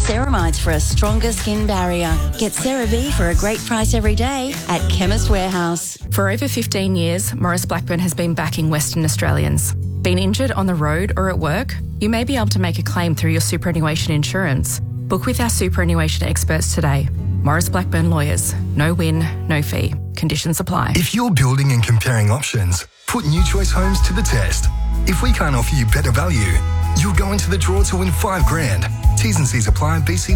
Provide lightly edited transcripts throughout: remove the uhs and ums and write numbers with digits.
ceramides for a stronger skin barrier. Get CeraVe for a great price every day at Chemist Warehouse. For over 15 years, Maurice Blackburn has been backing Western Australians. Been injured on the road or at work? You may be able to make a claim through your superannuation insurance. Book with our superannuation experts today. Maurice Blackburn Lawyers. No win, no fee. Conditions apply. If you're building and comparing options, put New Choice Homes to the test. If we can't offer you better value, you'll go into the draw to win $5,000. T's and C's apply. BC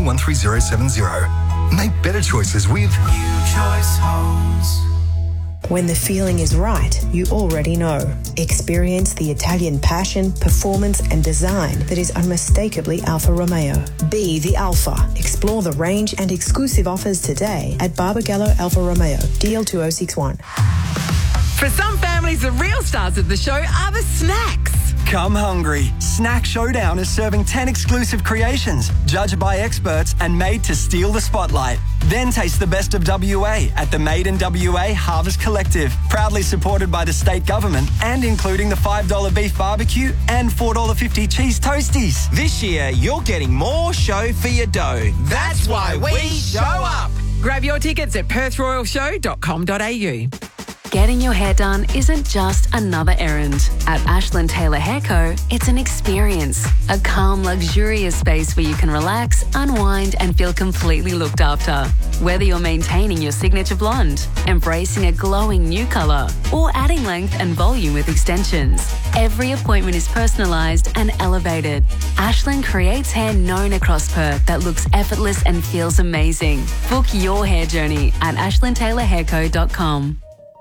13070. Make better choices with New Choice Homes. When the feeling is right, you already know. Experience the Italian passion, performance and design that is unmistakably Alfa Romeo. Be the Alfa. Explore the range and exclusive offers today at Barbagallo Alfa Romeo. DL 2061. For some families, the real stars of the show are the snacks. Come hungry. Snack Showdown is serving 10 exclusive creations, judged by experts and made to steal the spotlight. Then taste the best of WA at the Made in WA Harvest Collective, proudly supported by the state government and including the $5 beef barbecue and $4.50 cheese toasties. This year, you're getting more show for your dough. That's why we show up. Grab your tickets at perthroyalshow.com.au. Getting your hair done isn't just another errand. At Ashland Taylor Hair Co., it's an experience. A calm, luxurious space where you can relax, unwind and feel completely looked after. Whether you're maintaining your signature blonde, embracing a glowing new colour, or adding length and volume with extensions, every appointment is personalised and elevated. Ashland creates hair known across Perth that looks effortless and feels amazing. Book your hair journey at ashlandtaylorhairco.com.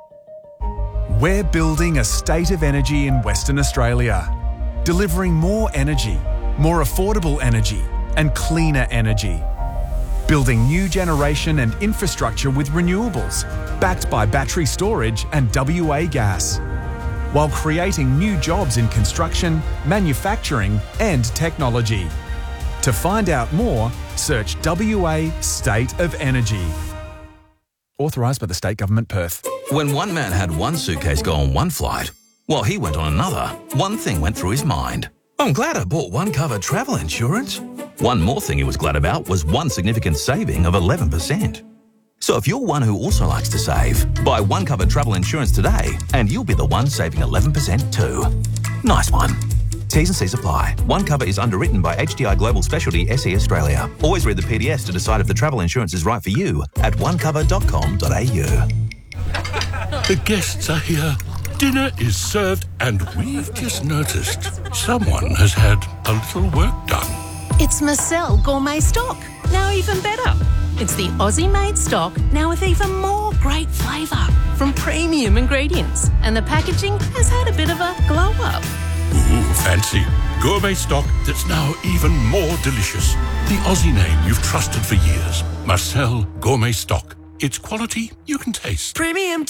We're building a state of energy in Western Australia, delivering more energy, more affordable energy and cleaner energy. Building new generation and infrastructure with renewables, backed by battery storage and WA gas, while creating new jobs in construction, manufacturing and technology. To find out more, search WA State of Energy. Authorised by the State Government, Perth. When one man had one suitcase go on one flight, while he went on another, one thing went through his mind. I'm glad I bought One Cover travel insurance. One more thing he was glad about was one significant saving of 11%. So if you're one who also likes to save, buy One Cover travel insurance today and you'll be the one saving 11% too. Nice one. T's and C's apply. One Cover is underwritten by HDI Global Specialty SE Australia. Always read the PDS to decide if the travel insurance is right for you at onecover.com.au. The guests are here. Dinner is served and we've just noticed someone has had a little work done. It's Marcel Gourmet Stock. Now even better. It's the Aussie-made stock, now with even more great flavour from premium ingredients. And the packaging has had a bit of a glow-up. Ooh, fancy. Gourmet stock that's now even more delicious. The Aussie name you've trusted for years. Marcel Gourmet Stock. It's quality you can taste. Premium